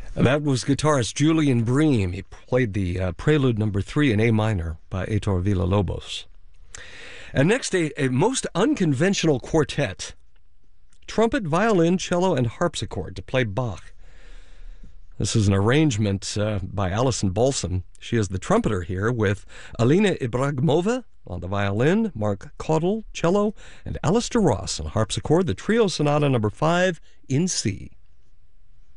That was guitarist Julian Bream. He played the Prelude Number 3 in A minor by Heitor Villa-Lobos. And next, a most unconventional quartet. Trumpet, violin, cello, and harpsichord to play Bach. This is an arrangement by Alison Balsam. She is the trumpeter here with Alina Ibragimova on the violin, Mark Caudle, cello, and Alistair Ross on harpsichord, the Trio Sonata Number 5 in C.